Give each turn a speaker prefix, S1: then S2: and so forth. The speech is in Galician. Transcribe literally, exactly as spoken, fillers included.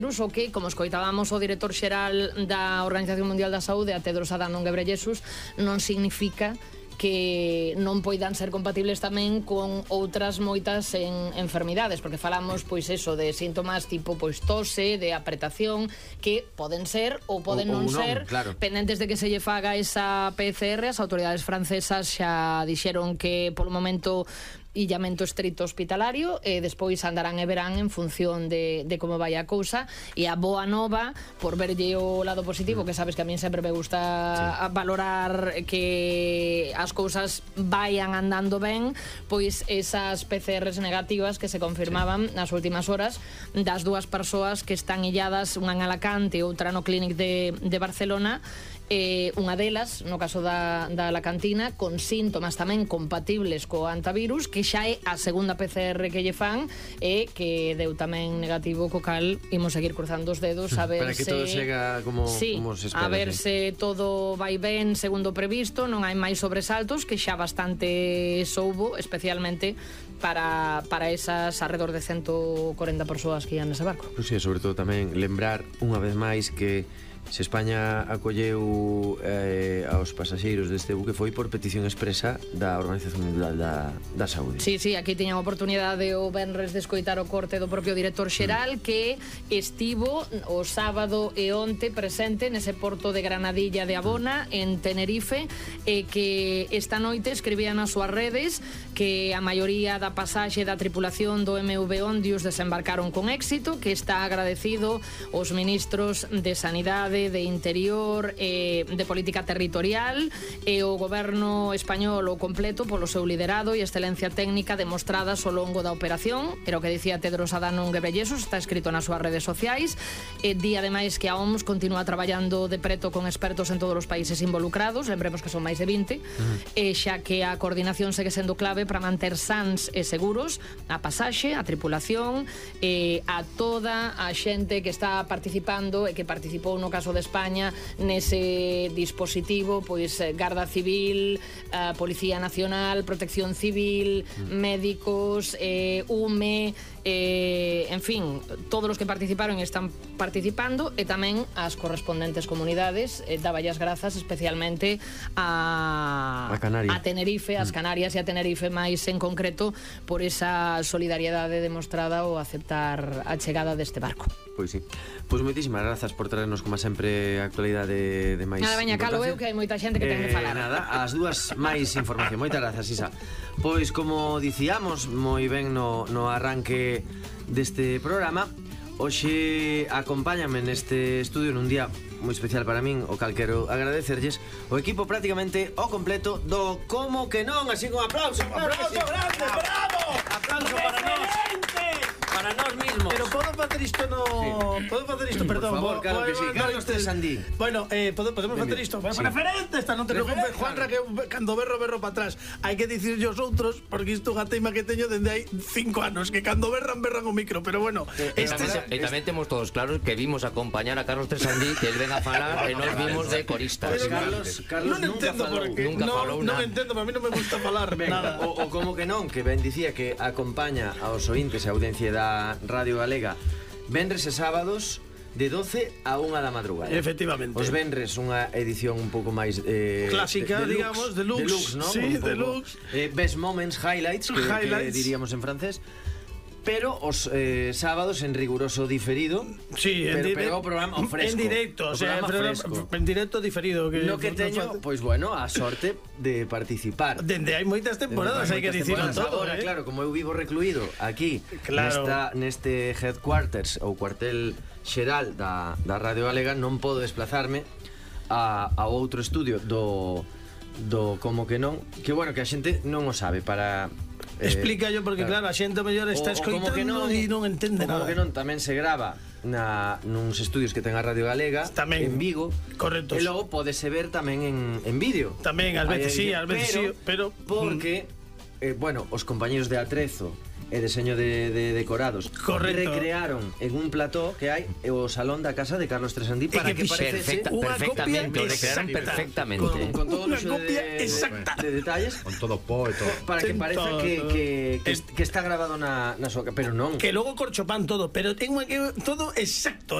S1: o que, como escoitábamos o director xeral da Organización Mundial da Saúde, a Tedros Adhanom Ghebreyesus, non significa que non poidan ser compatibles tamén con outras moitas en enfermidades, porque falamos, pois eso, de síntomas tipo pois tose, de apretación, que poden ser ou poden
S2: o,
S1: non
S2: ou
S1: ser,
S2: non, claro,
S1: pendentes de que se lle faga esa P C R. As autoridades francesas xa dixeron que polo momento illamento estrito hospitalario, e despois andarán e verán en función de, de como vai a cousa. E a boa nova, por verlle o lado positivo, que sabes que a mí sempre me gusta sí. valorar que as cousas vayan andando ben, pois esas P C Rs negativas que se confirmaban sí. nas últimas horas das dúas persoas que están illadas, unha en Alacante e outra no Clínic de, de Barcelona. Eh, unha delas, no caso da, da Alacantina, con síntomas tamén compatibles co antivirus, que xa é a segunda P C R que lle fan, e que deu tamén negativo, co cal imos seguir cruzando os dedos a ver
S2: para que
S1: se...
S2: todo chega como,
S1: sí,
S2: como se espera,
S1: a ver
S2: sí.
S1: se todo vai ben segundo previsto, non hai máis sobresaltos, que xa bastante soubo, especialmente para, para esas alrededor de ciento corenta persoas que ian nese barco.
S2: Pois sí, sobre todo tamén lembrar unha vez máis que se España acolleu eh, aos pasaxeiros deste buque foi por petición expresa da Organización Mundial da, da Saúde.
S1: Sí, sí, aquí tiñan a oportunidade o venres de escoitar o corte do propio director xeral, mm. que estivo o sábado e onte presente nese porto de Granadilla de Abona, en Tenerife, e que esta noite escribía nas súas redes que a maioría da pasaxe da tripulación do M V Ondius desembarcaron con éxito, que está agradecido aos ministros de Sanidade, de Interior e de Política Territorial e o goberno español o completo polo seu liderado e excelencia técnica demostradas ao longo da operación. Era o que dicía Tedros Adhanom Ghebreyesus, está escrito nas súas redes sociais. E di ademais que a O M S continúa traballando de preto con expertos en todos os países involucrados, lembremos que son máis de vinte, uh-huh. e xa que a coordinación segue sendo clave para manter sans e seguros a pasaxe, a tripulación e a toda a xente que está participando e que participou no caso de España nese dispositivo, pois Garda Civil, uh, Policía Nacional, Protección Civil, mm. médicos, eh, U M E, eh, en fin, todos os que participaron e están participando, e tamén as correspondentes comunidades. Eh, daba as grazas especialmente a,
S2: a, Canaria.
S1: a Tenerife, as Canarias mm. e a Tenerife máis en concreto, por esa solidariedade demostrada ao aceptar a chegada deste barco.
S2: Pois sí. Pois moitísimas grazas por traernos, como sempre, a actualidade de máis.
S1: Nada, veña, calo eu, que hai moita xente que ten que falar.
S2: Eh, nada, as dúas máis información. Moitas grazas, Isa. Pois, como dicíamos moi ben no, no arranque deste programa, hoxe acompáñame neste estudio nun día moi especial para min, o cal quero agradecerlles o equipo prácticamente ao completo do Como que non, así con aplauso,
S3: un aplauso grande, bravo,
S2: aplauso para nós, para nós mismos.
S3: Pero podo facer isto no... Sí. Podo facer isto, perdón.
S2: Por favor, claro que sí. Carlos Tresandí.
S3: Bueno, eh, pode, podemos facer isto. Sí. Preferente esta, non te preocupes, Juanra, que cando berro, berro para atrás. Hai que dicir os outros, porque isto é unha teima que teño dende hai cinco anos, que cando berran, berran o micro. Pero bueno,
S4: eh,
S3: este...
S4: E tamén temos todos claros que vimos acompañar a Carlos Tresandí, que él ven a falar, e nos vimos de coristas.
S2: Pero Carlos, Carlos
S3: non
S2: nunca
S3: entendo
S2: falou.
S3: porque
S4: Nunca
S3: no,
S4: falou
S3: non
S4: nada.
S3: entendo, para mí non me gusta falar nada.
S2: O, o como que non, que ben dicía que acompaña aos ointes e a audiencia da Radio Galega venres e sábados de doce a unha da madrugada.
S3: Efectivamente.
S2: Os venres unha edición un pouco máis eh,
S3: clásica,
S2: de, de
S3: digamos, deluxe,
S2: deluxe, ¿no?
S3: Sí, deluxe.
S2: Eh, best moments, highlights, que,
S3: highlights,
S2: que diríamos en francés. Pero os eh, sábados en riguroso diferido.
S3: Sí, en
S2: pero,
S3: directo.
S2: Pero o programa o fresco.
S3: En directo, o, o sea,
S2: fresco.
S3: En directo diferido. Que
S2: no que teño, pois pues, bueno, a sorte de participar.
S3: Dende hai moitas temporadas, hai que dicirlo todo.
S2: Agora,
S3: eh?
S2: claro, como eu vivo recluído aquí,
S3: claro.
S2: nesta, neste headquarters ou cuartel xeral da, da Radio Galega, non podo desplazarme a, a outro estudio do, do Como que non, que bueno, que a xente non o sabe para...
S3: Explica yo porque claro, claro a xente mellor está escoitando e non entende nada.
S2: Como que non tamén se grava na nuns estudios que ten a Radio Galega tamén, en Vigo.
S3: Correcto.
S2: E logo pódese ver tamén en en vídeo.
S3: Tamén ás veces sí, ás veces sí, pero
S2: porque eh, bueno, os compañeros de Atrezo e deseño de, de decorados.
S3: Correcto.
S2: Recrearon en un plató que hai o salón da casa de Carlos Tresandí para
S3: que
S2: que parecese
S4: Perfecta,
S3: Unha
S4: perfectamente,
S3: copia
S4: lo recrearon
S3: exacta.
S4: perfectamente.
S2: con, con todo
S3: Unha
S2: luxo
S3: copia
S2: de,
S3: exacta.
S2: de, de detalles
S5: Con todo po e todo.
S2: para que
S3: Ten
S2: pareza
S3: todo.
S2: que, que, que,
S3: Es-
S2: que está grabado na, na súa ca- pero non.
S3: Que logo corchopan todo, pero ten unha que todo exacto.